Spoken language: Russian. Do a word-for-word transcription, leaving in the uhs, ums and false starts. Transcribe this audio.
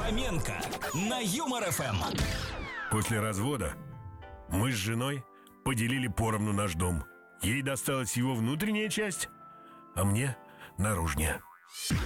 Фоменко на Юмор эф эм. После развода мы с женой поделили поровну наш дом. Ей досталась его внутренняя часть, а мне наружнее.